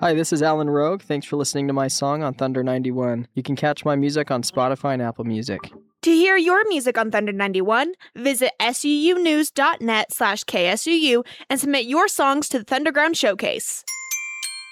Hi, this is Alan Rogue. Thanks for listening to my song on Thunder 91. You can catch my music on Spotify and Apple Music. To hear your music on Thunder 91, visit suunews.net/KSUU and submit your songs to the Thunderground Showcase.